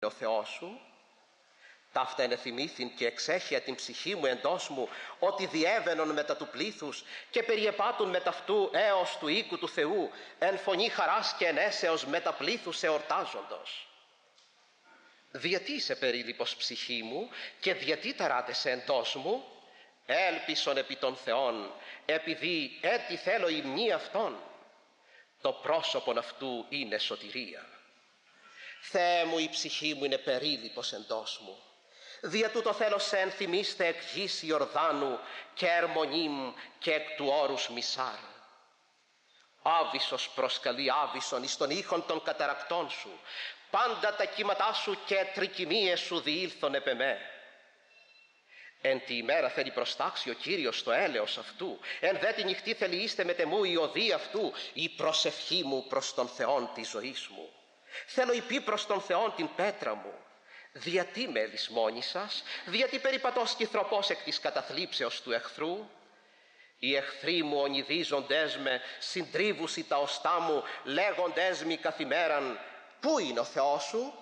ο Θεός σου. Ταύτα ενεθυμήθην και εξέχεια την ψυχή μου εντός μου, ότι διέβαινον μετά του πλήθους και περιεπάτουν με ταυτού έως του οίκου του Θεού, εν φωνή χαράς και ενέσεως μετά πλήθους εορτάζοντος. Διατί είσαι περίλυπος ψυχή μου και διατί ταράτεσαι εντός μου, έλπισον επί των Θεών, επειδή έτι θέλω υμνή αυτόν. Το πρόσωπον αυτού είναι σωτηρία. Θεέ μου, η ψυχή μου είναι περίλυπος εντός μου. Δια τούτο θέλω σε ενθυμίστε εκ γης Ιορδάνου και ερμονήμ και εκ του όρους Μισάρ. Άβυσσος προσκαλεί άβυσσον εις των ήχων των καταρακτών σου. Πάντα τα κύματά σου και τρικυμίες σου διήλθον επ' εμέ. Εν τη ημέρα θέλει προστάξει ο Κύριος το έλεος αυτού. Εν δε τη νυχτή θέλει είστε με τεμού η οδή αυτού. Η προσευχή μου προς τον Θεόν της ζωής μου. Θέλω υπή προς τον Θεόν την πέτρα μου. Διατί με λησμόνησας, διατί περιπατώ σκυθροπός εκ της καταθλίψεως του εχθρού. Οι εχθροί μου ονειδίζοντές με, συντρίβουσι τα οστά μου, λέγοντές μη καθημέραν, πού είναι ο Θεός σου?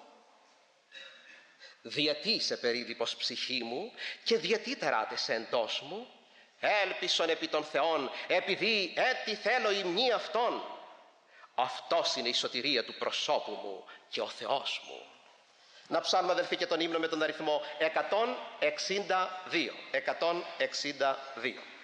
Διατί είσαι περίλυπος ψυχή μου και διατί ταράτεσαι εντός μου? Έλπισον επί των Θεών, επειδή έτι θέλω υμνή αυτόν. Αυτός είναι η σωτηρία του προσώπου μου και ο Θεός μου. Να ψάλουμε, αδελφοί, και τον ύμνο με τον αριθμό 162. 162.